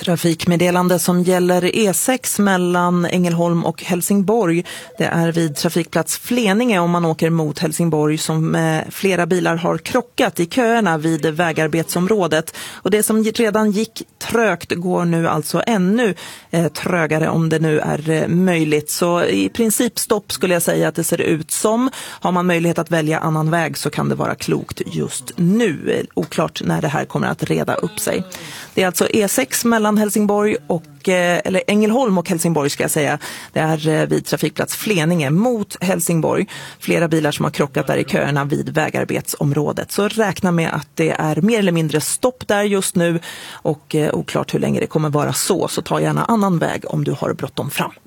Trafikmeddelande som gäller E6 mellan Ängelholm och Helsingborg. Det är vid trafikplats Fleninge om man åker mot Helsingborg som flera bilar har krockat i köerna vid vägarbetsområdet. Och det som redan gick trögt går nu alltså ännu trögare om det nu är möjligt. Så i princip stopp skulle jag säga att det ser ut som. Har man möjlighet att välja annan väg så kan det vara klokt just nu. Oklart när det här kommer att reda upp sig. Det är alltså E6 mellan Helsingborg eller Ängelholm och Helsingborg ska jag säga. Det är vid trafikplats Fleninge mot Helsingborg. Flera bilar som har krockat där i köerna vid vägarbetsområdet. Så räkna med att det är mer eller mindre stopp där just nu och oklart hur länge det kommer vara så ta gärna annan väg om du har bråttom fram.